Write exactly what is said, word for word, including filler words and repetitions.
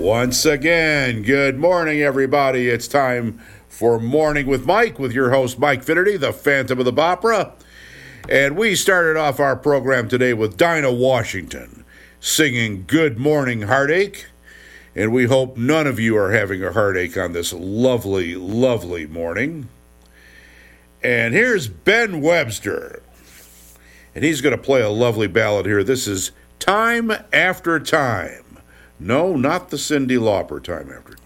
Once again, good morning, everybody. It's time for Morning with Mike with your host, Mike Finnerty, the Phantom of the Opera. And we started off our program today with Dinah Washington singing Good Morning Heartache. And we hope none of you are having a heartache on this lovely, lovely morning. And here's Ben Webster. And he's going to play a lovely ballad here. This is Time After Time. No, not the Cyndi Lauper Time After Time.